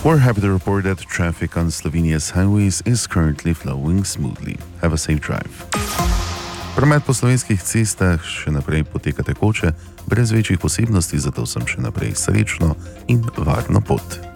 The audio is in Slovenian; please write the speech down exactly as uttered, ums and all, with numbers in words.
We're happy to report that traffic on Slovenia's highways is currently flowing smoothly. Have a safe drive. Promet po slovenskih cestah še naprej poteka tekoče, brez večjih posebnosti, zato sem še naprej srečno in varno pot.